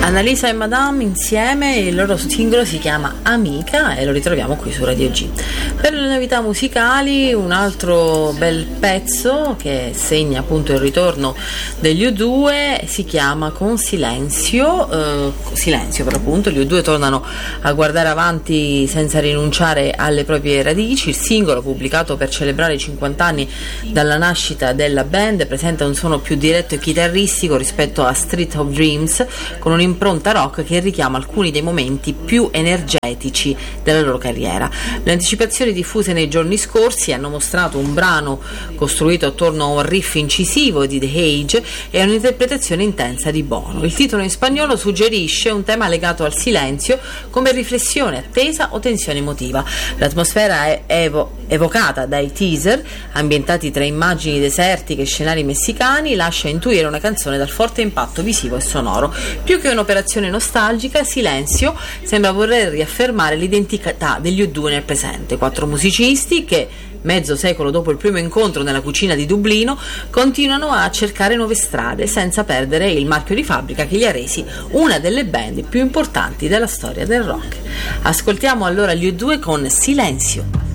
Annalisa e Madame insieme, il loro singolo si chiama Amica e lo ritroviamo qui su Radio G. Per le novità musicali, un altro bel pezzo che segna appunto il ritorno degli U2 si chiama Con Silenzio, Silenzio per l'appunto. Gli U2 tornano a guardare avanti senza rinunciare alle proprie radici. Il singolo, pubblicato per celebrare i 50 anni dalla nascita della band, presenta un suono più diretto e chitarristico rispetto a Street of Dreams, con un'impronta rock che richiama alcuni dei momenti più energetici della loro carriera. Le anticipazioni diffuse nei giorni scorsi hanno mostrato un brano costruito attorno a un riff incisivo di The Age e un'interpretazione intensa di Bono. Il titolo in spagnolo suggerisce un tema legato al silenzio come riflessione, attesa o tensione emotiva. L'atmosfera è evocata dai teaser, ambientati tra immagini desertiche e scenari messicani, lascia intuire una canzone dal forte impatto visivo e sonoro. Più che un'operazione nostalgica, Silenzio sembra voler riaffermare l'identità degli U2 nel presente. 4 musicisti che, mezzo secolo dopo il primo incontro nella cucina di Dublino, continuano a cercare nuove strade senza perdere il marchio di fabbrica che li ha resi una delle band più importanti della storia del rock. Ascoltiamo allora gli U2 con Silenzio.